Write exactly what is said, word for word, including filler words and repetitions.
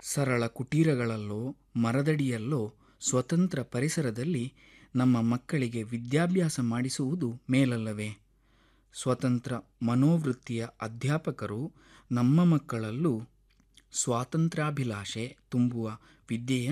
ಸರಳ ಕುಟೀರಗಳಲ್ಲೋ ಮರದಡಿಯಲ್ಲೋ ಸ್ವತಂತ್ರ ಪರಿಸರದಲ್ಲಿ ನಮ್ಮ ಮಕ್ಕಳಿಗೆ ವಿದ್ಯಾಭ್ಯಾಸ ಮಾಡಿಸುವುದು ಮೇಲಲ್ಲವೇ? ಸ್ವತಂತ್ರ ಮನೋವೃತ್ತಿಯ ಅಧ್ಯಾಪಕರು ನಮ್ಮ ಮಕ್ಕಳಲ್ಲೂ ಸ್ವಾತಂತ್ರ್ಯಾಭಿಲಾಷೆ ತುಂಬುವ ವಿದ್ಯೆಯನ್ನು